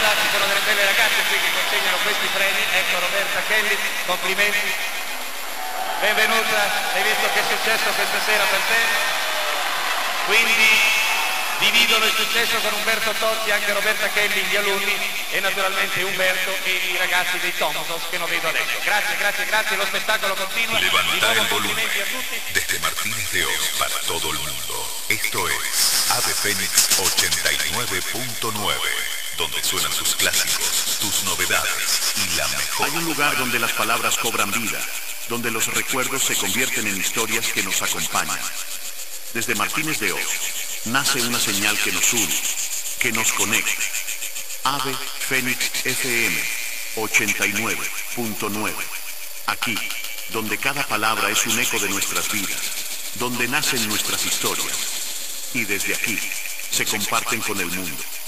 Roberta, ci sono delle belle ragazze qui che consegnano questi premi. Ecco Roberta Kelly, complimenti. Benvenuta, hai visto che è successo questa sera per te? Quindi dividono il successo con Umberto Tozzi, anche Roberta Kelly, gli alunni e naturalmente Umberto e i ragazzi dei Thompsons che non vedo adesso. Grazie, grazie, grazie, lo spettacolo continua. Levanta el volumen. Desde Martínez de Oz para todo el mundo. Esto es Ave Fénix 89.9, donde suenan sus clásicos, tus novedades y la mejor. Hay un lugar donde las palabras cobran vida, donde los recuerdos se convierten en historias que nos acompañan. Desde Martínez de Oz nace una señal que nos une, que nos conecta. Ave Fénix FM 89.9. Aquí, donde cada palabra es un eco de nuestras vidas, donde nacen nuestras historias. Y desde aquí, se comparten con el mundo.